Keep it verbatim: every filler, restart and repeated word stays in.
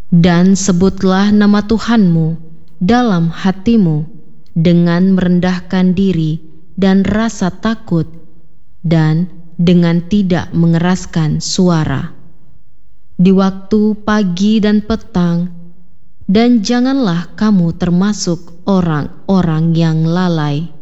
Dan sebutlah nama Tuhanmu dalam hatimu dengan merendahkan diri dan rasa takut, dan dengan tidak mengeraskan suara. Di waktu pagi dan petang, dan janganlah kamu termasuk orang-orang yang lalai.